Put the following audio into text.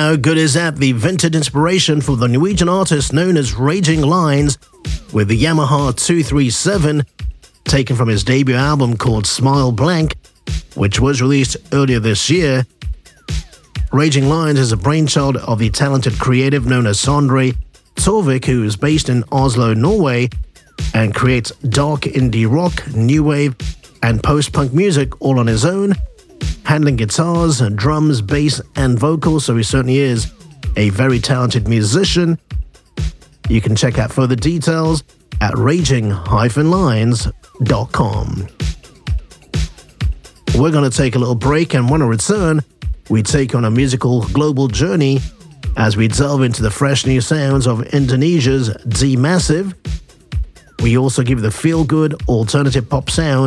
How good is that? The vintage inspiration for the Norwegian artist known as Raging Lines with the Yamaha 237, taken from his debut album called Smile Blank, which was released earlier this year. Raging Lines is a brainchild of the talented creative known as Sondre Torvik, who is based in Oslo, Norway, and creates dark indie rock, new wave, and post-punk music all on his own, handling guitars, drums, bass, and vocals, so he certainly is a very talented musician. You can check out further details at raging-lines.com. We're going to take a little break, and when I return, we take on a musical global journey as we delve into the fresh new sounds of Indonesia's D Massive. We also give you the feel-good alternative pop sound